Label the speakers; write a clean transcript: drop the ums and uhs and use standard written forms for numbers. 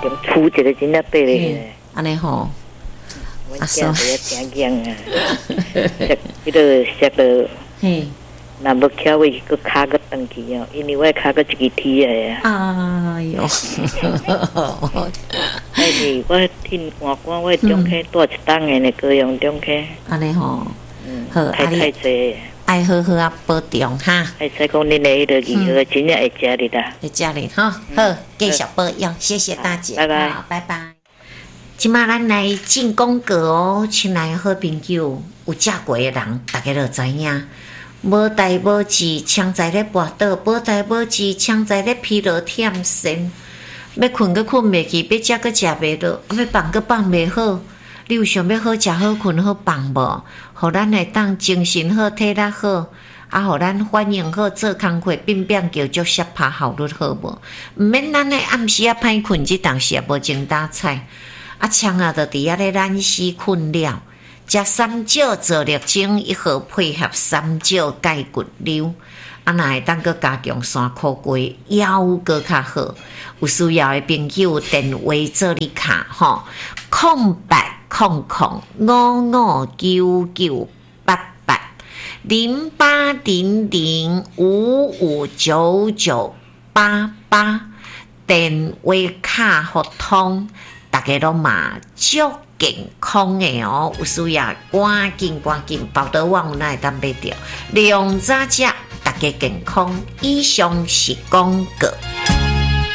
Speaker 1: 中出一个真正对咧。
Speaker 2: 安尼吼，
Speaker 1: 阮囝也真硬啊，迄个摔到，若无巧位，佮骹佮断去哦，因为我骹佮一支铁的
Speaker 2: 啊。哎哟，
Speaker 1: 我听外观我中溪住一档的呢，高雄中溪。
Speaker 2: 安尼吼，好，
Speaker 1: 太济。
Speaker 2: 爱好好啊，保重哈。
Speaker 1: 会使讲恁的迄个鱼呵，真正会食哩啦。
Speaker 2: 会食哩哈，好，继续保养，谢谢大姐，
Speaker 1: 拜拜，
Speaker 2: 拜拜。今仔咱来进广告哦，亲爱的好朋友，有食过的人，大家都知影。无代无志，枪在咧跋倒；无代无志，枪在咧疲劳忝身。要困阁困袂去，要食阁食袂落，要放阁放袂好。你有想要好食好困好放无？互咱会当精神好、体力好，啊，互咱反应好、做工课变变叫足适拍效率好无？毋免咱咧暗时啊歹困，即当时也无精打采。啊，枪啊，就伫遐咧懒死困了。食三椒做热蒸，1号配合三椒钙骨溜。啊，若会当阁加强山苦瓜，腰阁较好。有需要的朋友电话做你卡吼，0800-559988，电话卡互通，大家都嘛足健康的哦。有需要赶紧报到我有哪会当买着，量早食，大家健康。以上是广告。